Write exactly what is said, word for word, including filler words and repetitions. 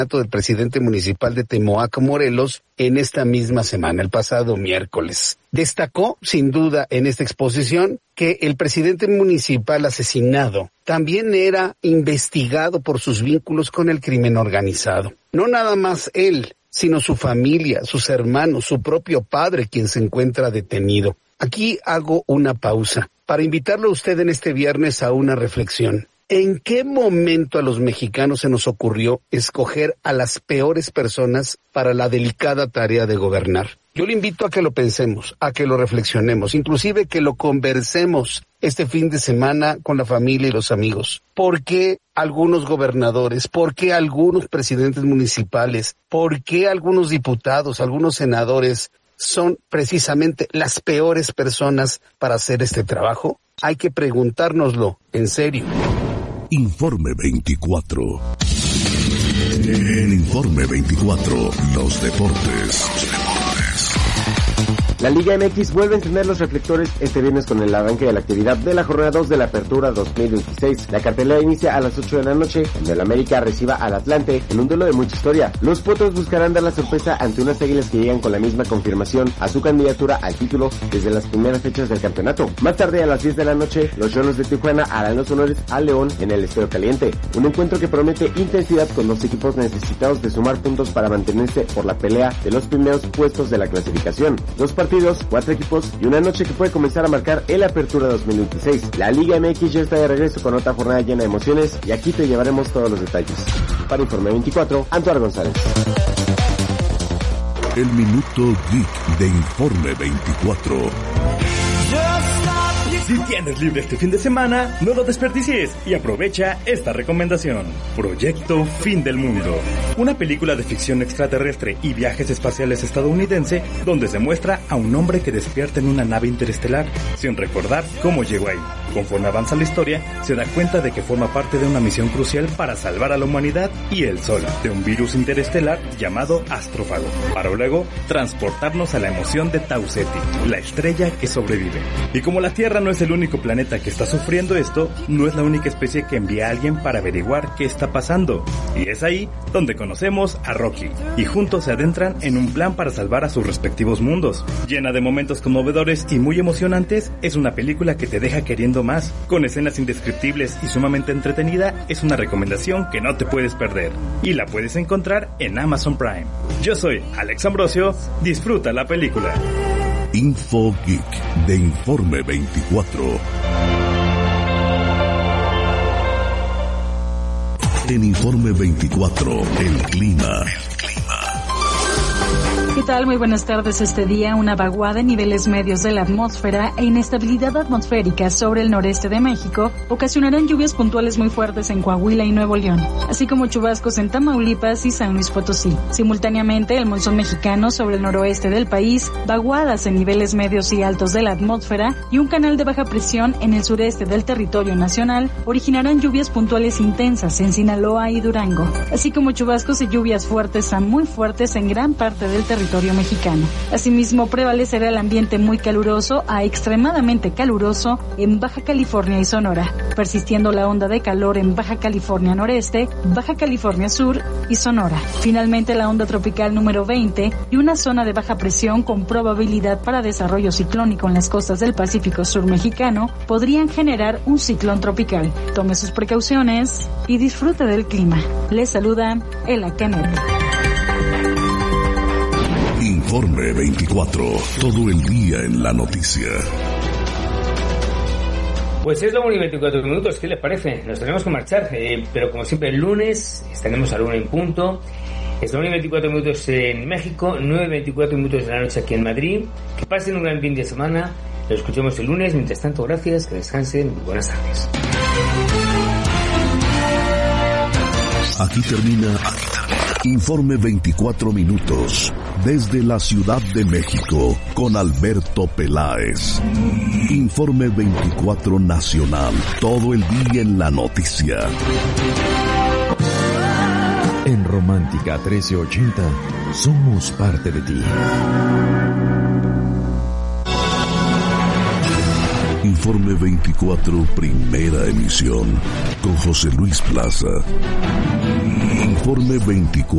del presidente municipal de Temoaco, Morelos, en esta misma semana, el pasado miércoles. Destacó, sin duda, en esta exposición, que el presidente municipal asesinado también era investigado por sus vínculos con el crimen organizado. No nada más él, sino su familia, sus hermanos, su propio padre, quien se encuentra detenido. Aquí hago una pausa para invitarlo a usted en este viernes a una reflexión. ¿En qué momento a los mexicanos se nos ocurrió escoger a las peores personas para la delicada tarea de gobernar? Yo le invito a que lo pensemos, a que lo reflexionemos, inclusive que lo conversemos este fin de semana con la familia y los amigos. ¿Por qué algunos gobernadores? ¿Por qué algunos presidentes municipales? ¿Por qué algunos diputados, algunos senadores son precisamente las peores personas para hacer este trabajo? Hay que preguntárnoslo, en serio. Informe veinticuatro. En Informe veinticuatro, los deportes. La Liga M X vuelve a encender los reflectores este viernes con el arranque de la actividad de la jornada dos de la Apertura dos mil veintiséis. La cartelera inicia a las ocho de la noche, donde el América reciba al Atlante en un duelo de mucha historia. Los Potros buscarán dar la sorpresa ante unas Águilas que llegan con la misma confirmación a su candidatura al título desde las primeras fechas del campeonato. Más tarde, a las diez de la noche, los Cholos de Tijuana harán los honores al León en el Estadio Caliente. Un encuentro que promete intensidad con dos equipos necesitados de sumar puntos para mantenerse por la pelea de los primeros puestos de la clasificación. Dos partidos, cuatro equipos y una noche que puede comenzar a marcar el Apertura dos mil veintiséis. La Liga M X ya está de regreso con otra jornada llena de emociones y aquí te llevaremos todos los detalles. Para Informe veinticuatro, Antonio González. El Minuto Geek de Informe veinticuatro. Si tienes libre este fin de semana, no lo desperdicies y aprovecha esta recomendación. Proyecto Fin del Mundo. Una película de ficción extraterrestre y viajes espaciales estadounidense donde se muestra a un hombre que despierta en una nave interestelar sin recordar cómo llegó ahí. Conforme avanza la historia, se da cuenta de que forma parte de una misión crucial para salvar a la humanidad y el Sol de un virus interestelar llamado astrófago, para luego transportarnos a la emoción de Tau Ceti, la estrella que sobrevive. Y como la Tierra no es el único planeta que está sufriendo esto, no es la única especie que envía a alguien para averiguar qué está pasando. Y es ahí donde conocemos a Rocky, y juntos se adentran en un plan para salvar a sus respectivos mundos. Llena de momentos conmovedores y muy emocionantes, es una película que te deja queriendo más. Con escenas indescriptibles y sumamente entretenida, es una recomendación que no te puedes perder. Y la puedes encontrar en Amazon Prime. Yo soy Alex Ambrosio, disfruta la película. Info Geek de Informe veinticuatro. En Informe veinticuatro, el clima. ¿Qué tal? Muy buenas tardes. Este día, una vaguada en niveles medios de la atmósfera e inestabilidad atmosférica sobre el noreste de México ocasionarán lluvias puntuales muy fuertes en Coahuila y Nuevo León, así como chubascos en Tamaulipas y San Luis Potosí. Simultáneamente, el monzón mexicano sobre el noroeste del país, vaguadas en niveles medios y altos de la atmósfera y un canal de baja presión en el sureste del territorio nacional originarán lluvias puntuales intensas en Sinaloa y Durango, así como chubascos y lluvias fuertes a muy fuertes en gran parte del territorio territorio mexicano. Asimismo, prevalecerá el ambiente muy caluroso a extremadamente caluroso en Baja California y Sonora, persistiendo la onda de calor en Baja California Noreste, Baja California Sur y Sonora. Finalmente, la onda tropical número veinte y una zona de baja presión con probabilidad para desarrollo ciclónico en las costas del Pacífico Sur mexicano podrían generar un ciclón tropical. Tome sus precauciones y disfrute del clima. Les saluda Ela Kennedy. Informe veinticuatro, todo el día en la noticia. Pues es lo único, veinticuatro minutos, ¿qué les parece? Nos tenemos que marchar, eh, pero como siempre el lunes estaremos a la una en punto. Es lo único, veinticuatro minutos en México, nueve veinticuatro minutos de la noche aquí en Madrid. Que pasen un gran fin de semana, lo escuchemos el lunes. Mientras tanto, gracias, que descansen, buenas tardes. Aquí termina, aquí termina. Informe veinticuatro minutos, desde la Ciudad de México, con Alberto Peláez. Informe veinticuatro Nacional, todo el día en la noticia. En Romántica trece ochenta, somos parte de ti. Informe veinticuatro, primera emisión, con José Luis Plaza. Informe veinticuatro.